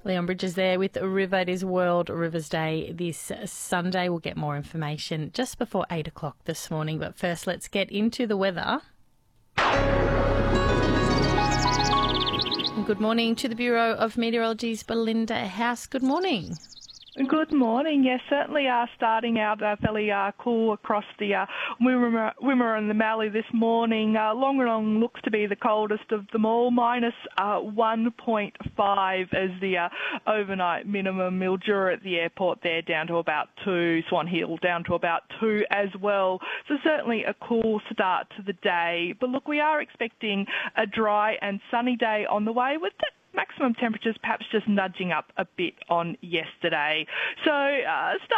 Leon Bridges there with River. It is World Rivers Day this Sunday. We'll get more information just before 8 o'clock this morning. But first, let's get into the weather. Good morning to the Bureau of Meteorology's Belinda House. Good morning. Good morning. Yes, certainly starting out fairly cool across the Wimmera and the Mallee this morning. Longerenong looks to be the coldest of them all, minus 1.5 as the overnight minimum. Mildura at the airport there down to about 2, Swan Hill down to about 2 as well. So certainly a cool start to the day. But look, we are expecting a dry and sunny day on the way with the maximum temperatures perhaps just nudging up a bit on yesterday. So